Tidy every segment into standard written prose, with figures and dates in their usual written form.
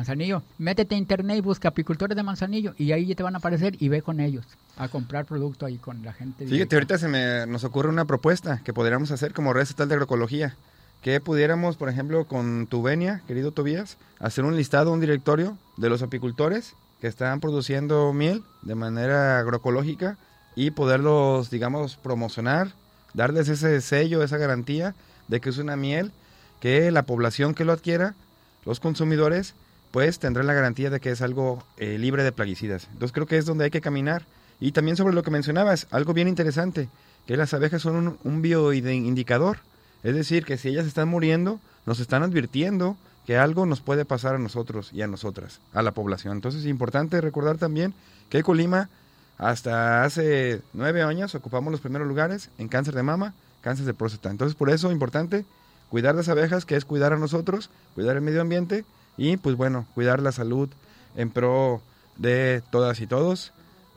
Manzanillo. Métete a internet y busca apicultores de Manzanillo y ahí te van a aparecer y ve con ellos a comprar producto ahí con la gente. Fíjate, ahorita nos ocurre una propuesta que podríamos hacer como red estatal de agroecología, que pudiéramos, por ejemplo, con tu venia, querido Tobías, hacer un listado, un directorio de los apicultores que están produciendo miel de manera agroecológica y poderlos, digamos, promocionar, darles ese sello, esa garantía de que es una miel que la población que lo adquiera, los consumidores, pues tendrán la garantía de que es algo libre de plaguicidas. Entonces creo que es donde hay que caminar. Y también sobre lo que mencionabas, algo bien interesante, que las abejas son un bioindicador. Es decir, que si ellas están muriendo, nos están advirtiendo que algo nos puede pasar a nosotros y a nosotras, a la población. Entonces es importante recordar también que Colima, hasta hace 9 años, ocupamos los primeros lugares en cáncer de mama, cáncer de próstata. Entonces por eso es importante cuidar las abejas, que es cuidar a nosotros, cuidar el medio ambiente y pues bueno, cuidar la salud en pro de todas y todos.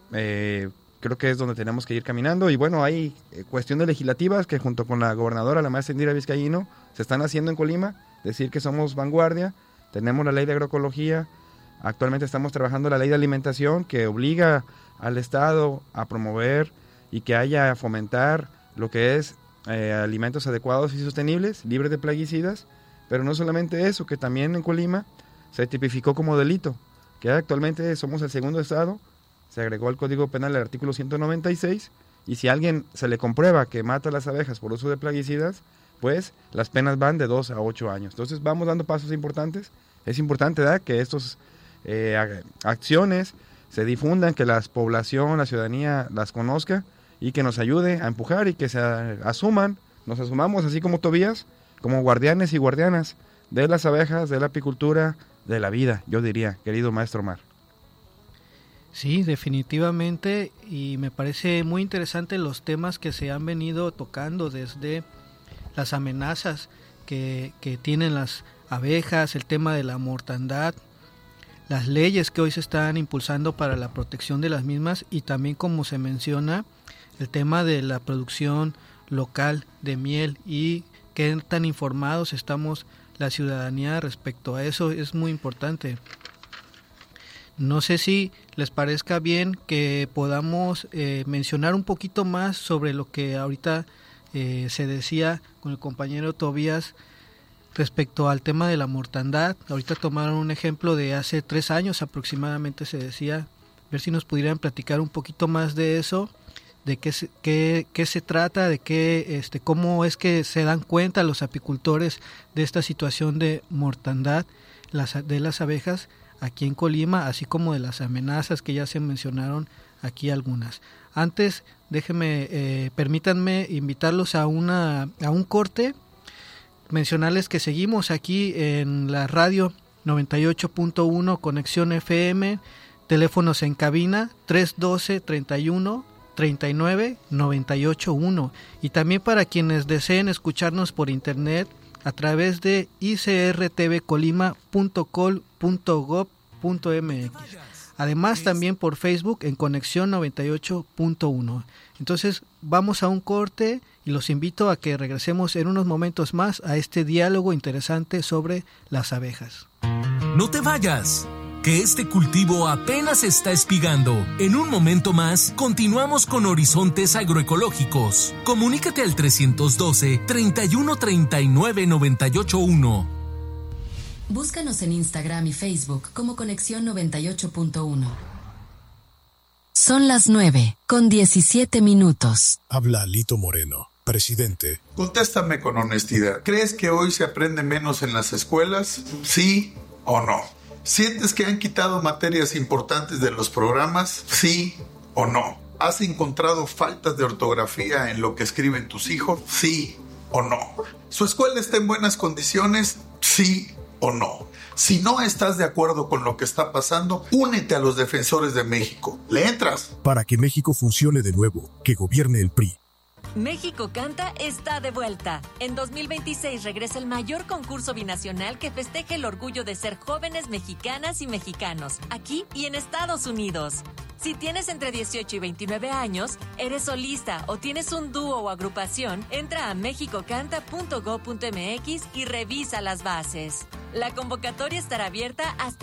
Creo que es donde tenemos que ir caminando y bueno, hay cuestiones legislativas que junto con la gobernadora, la maestra Indira Vizcaíno, se están haciendo en Colima, decir que somos vanguardia, tenemos la ley de agroecología, actualmente estamos trabajando la ley de alimentación que obliga al Estado a promover y que haya a fomentar lo que es alimentos adecuados y sostenibles, libres de plaguicidas, pero no solamente eso, que también en Colima se tipificó como delito, que actualmente somos el segundo estado. Se agregó al Código Penal el artículo 196 y si a alguien se le comprueba que mata a las abejas por uso de plaguicidas, pues las penas van de 2 a 8 años. Entonces vamos dando pasos importantes. Es importante, ¿verdad?, que estas acciones se difundan, que la población, la ciudadanía las conozca y que nos ayude a empujar y que nos asumamos así como Tobías, como guardianes y guardianas de las abejas, de la apicultura, de la vida, yo diría, querido maestro Omar. Sí, definitivamente, y me parece muy interesante los temas que se han venido tocando desde las amenazas que tienen las abejas, el tema de la mortandad, las leyes que hoy se están impulsando para la protección de las mismas y también, como se menciona, el tema de la producción local de miel y qué tan informados estamos la ciudadanía respecto a eso. Es muy importante. No sé si les parezca bien que podamos mencionar un poquito más sobre lo que ahorita se decía con el compañero Tobías respecto al tema de la mortandad. Ahorita tomaron un ejemplo de hace 3 años aproximadamente, se decía, ver si nos pudieran platicar un poquito más de eso, de qué se trata, de cómo es que se dan cuenta los apicultores de esta situación de mortandad de las abejas aquí en Colima, así como de las amenazas que ya se mencionaron aquí algunas. Antes, permítanme invitarlos a un corte, mencionarles que seguimos aquí en la radio 98.1 Conexión FM, teléfonos en cabina 312-31-39-98-1 y también para quienes deseen escucharnos por internet a través de icrtvcolima.col.gov.mx. Además también por Facebook en Conexión 98.1. Entonces vamos a un corte y los invito a que regresemos en unos momentos más a este diálogo interesante sobre las abejas. No te vayas, que este cultivo apenas está espigando. En un momento más, continuamos con Horizontes Agroecológicos. Comunícate al 312-3139-981. Búscanos en Instagram y Facebook como Conexión 98.1. Son las 9:17. Habla Lito Moreno, presidente. Contéstame con honestidad. ¿Crees que hoy se aprende menos en las escuelas? ¿Sí o no? ¿Sientes que han quitado materias importantes de los programas? ¿Sí o no? ¿Has encontrado faltas de ortografía en lo que escriben tus hijos? ¿Sí o no? ¿Su escuela está en buenas condiciones? ¿Sí o no? Si no estás de acuerdo con lo que está pasando, únete a los defensores de México. ¿Le entras? Para que México funcione de nuevo, que gobierne el PRI. México Canta está de vuelta. En 2026 regresa el mayor concurso binacional que festeje el orgullo de ser jóvenes mexicanas y mexicanos, aquí y en Estados Unidos. Si tienes entre 18 y 29 años, eres solista o tienes un dúo o agrupación, entra a mexicocanta.gov.mx y revisa las bases. La convocatoria estará abierta hasta